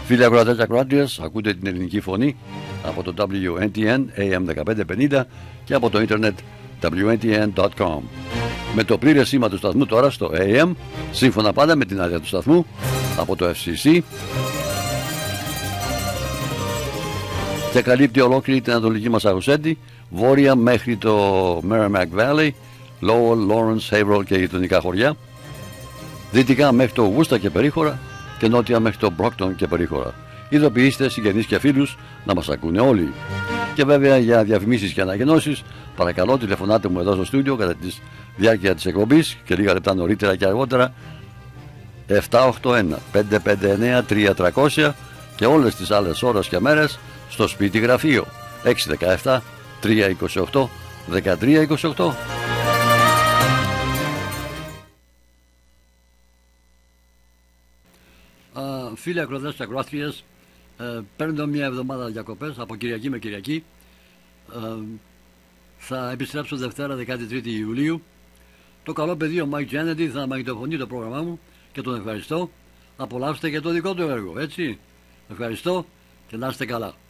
Φίλοι ακροατές και ακροάτριες, ακούτε την ελληνική φωνή από το WNTN AM 1550 και από το ίντερνετ WNTN.com. Με το πλήρες σήμα του σταθμού τώρα στο AM, σύμφωνα πάντα με την άδεια του σταθμού από το FCC, και καλύπτει ολόκληρη την ανατολική Μασαχουσέτη, βόρεια μέχρι το Merrimack Valley, Lowell, Lawrence, Haverhill και γειτονικά χωριά, δυτικά μέχρι το Worcester και περίχωρα και νότια μέχρι το Brockton και περίχωρα. Ειδοποιήστε συγγενείς και φίλους να μας ακούνε όλοι. Και βέβαια για διαφημίσεις και ανακοινώσεις, παρακαλώ τηλεφωνάτε μου εδώ στο στούντιο κατά τη διάρκεια της εκπομπής και λίγα λεπτά νωρίτερα και αργότερα 781-559-3300 και όλες τις άλλες ώρες και μέρες στο σπίτι γραφείο 617-328-1328. Φίλοι ακροατές και ακροάτριες, παίρνω μια εβδομάδα διακοπές από Κυριακή με Κυριακή. Θα επιστρέψω Δευτέρα 13η Ιουλίου. Το καλό παιδί ο Mike Kennedy θα μαγνητοφωνεί το πρόγραμμά μου και τον ευχαριστώ. Απολαύστε και το δικό του έργο, έτσι. Ευχαριστώ και να είστε καλά.